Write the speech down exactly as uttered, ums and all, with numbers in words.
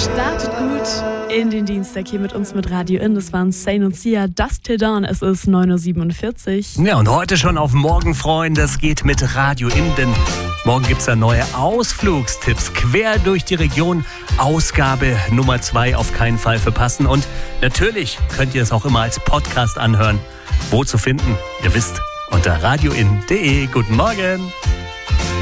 Startet gut in den Dienstag hier mit uns mit Radio In. Das waren Sane und Sia, Dusk Till Dawn. Es ist neun Uhr siebenundvierzig. Ja, und heute schon auf morgen freuen. Das geht mit Radio In, denn morgen gibt es da neue Ausflugstipps quer durch die Region. Ausgabe Nummer zwei auf keinen Fall verpassen. Und natürlich könnt ihr es auch immer als Podcast anhören. Wo zu finden? Ihr wisst, unter radioin punkt de. Guten Morgen.